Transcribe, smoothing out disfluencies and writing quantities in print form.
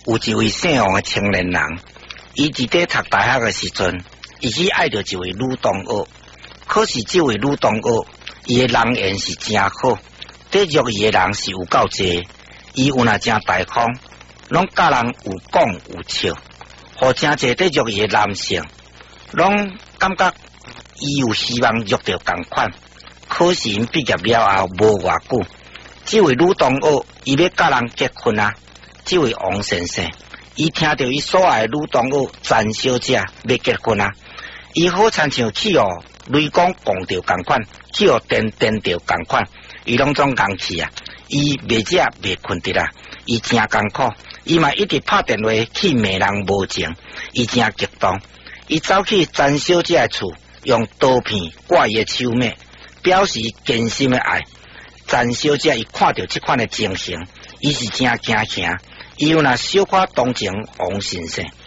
有一位姓王的青年人，伊伫咧读大学的时阵，伊去爱着一位女同学。可是这位女同学，伊的人缘是真好，得约伊的人是有够济，伊有那真大方，拢甲人有讲有笑，互真济得约伊的男性，拢感觉伊有希望约到同款。可是因毕业了后无偌久，这位女同学伊要甲人结婚啊！这位王先生，伊听到伊所爱的女同学詹小姐要结婚啊，伊好亲像去哦雷公讲着同款，去哦电着同款，伊拢总讲去啊！伊袂食袂困得啦，伊真艰苦，伊嘛一直拍电话去骂人无情，伊真激动，伊走去詹小姐的厝，用刀片挂伊的手尾，表示真心的爱。詹小姐伊看到这款的情形，伊是真惊吓，伊有那小可同情王先生。